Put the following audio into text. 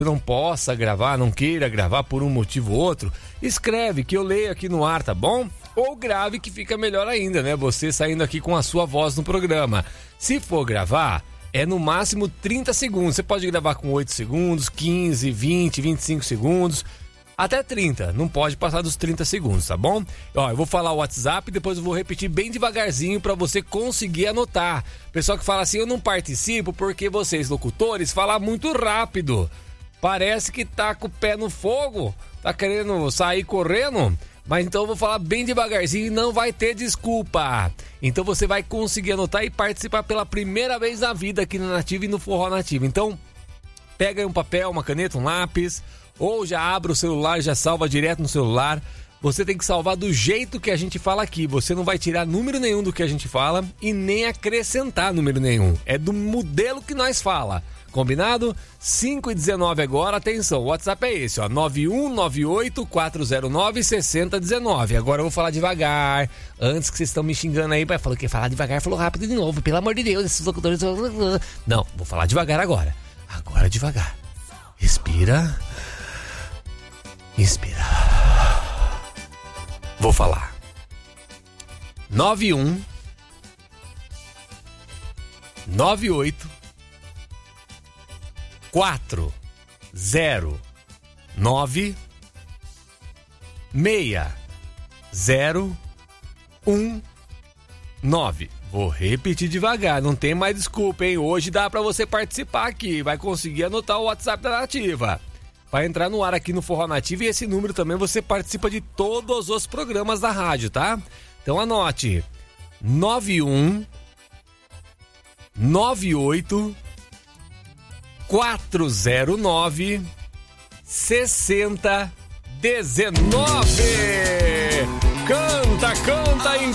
não possa gravar, não queira gravar por um motivo ou outro, escreve que eu leio aqui no ar, tá bom? Ou grave, que fica melhor ainda, né? Você saindo aqui com a sua voz no programa. Se for gravar, é no máximo 30 segundos. Você pode gravar com 8 segundos, 15, 20, 25 segundos, até 30. Não pode passar dos 30 segundos, tá bom? Ó, eu vou falar o WhatsApp e depois eu vou repetir bem devagarzinho para você conseguir anotar. Pessoal que fala assim, eu não participo porque vocês, locutores, falam muito rápido. Parece que tá com o pé no fogo, tá querendo sair correndo, mas então eu vou falar bem devagarzinho e não vai ter desculpa. Então você vai conseguir anotar e participar pela primeira vez na vida aqui na Nativa e no Forró Nativa. Então, pega aí um papel, uma caneta, um lápis, ou já abre o celular e já salva direto no celular. Você tem que salvar do jeito que a gente fala aqui. Você não vai tirar número nenhum do que a gente fala e nem acrescentar número nenhum. É do modelo que nós fala. Combinado? 5h19 agora, atenção, o WhatsApp é esse, ó, 9198-409-6019. Agora eu vou falar devagar, antes que vocês estão me xingando aí, falou que ia falar devagar, falou rápido de novo, pelo amor de Deus, esses locutores... Não, vou falar devagar agora. Agora devagar. Respira. Inspira. Vou falar. 9198-409-6019. Vou repetir devagar, não tem mais desculpa, hein? Hoje dá pra você participar aqui, vai conseguir anotar o WhatsApp da Nativa. Vai entrar no ar aqui no Forró Nativa e esse número também você participa de todos os programas da rádio, tá? Então anote. 9198-409-6019. Canta,